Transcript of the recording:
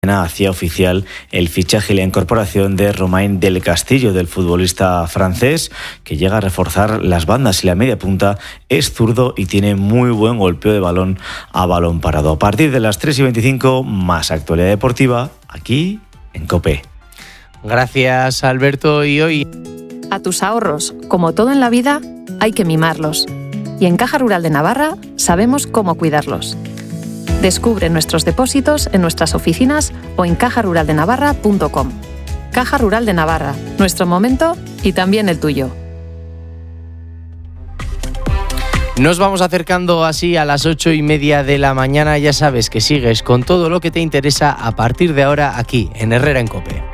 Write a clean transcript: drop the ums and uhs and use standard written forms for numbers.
hacía oficial el fichaje y la incorporación de Romain del Castillo, del futbolista francés, que llega a reforzar las bandas y la media punta. Es zurdo y tiene muy buen golpeo de balón a balón parado. A partir de las 3:25, más actualidad deportiva aquí en COPE. Gracias, Alberto. Y hoy... A tus ahorros, como todo en la vida, hay que mimarlos. Y en Caja Rural de Navarra sabemos cómo cuidarlos. Descubre nuestros depósitos en nuestras oficinas o en cajaruraldenavarra.com. Caja Rural de Navarra, nuestro momento y también el tuyo. Nos vamos acercando así a las 8:30 de la mañana. Ya sabes que sigues con todo lo que te interesa a partir de ahora aquí en Herrera en COPE.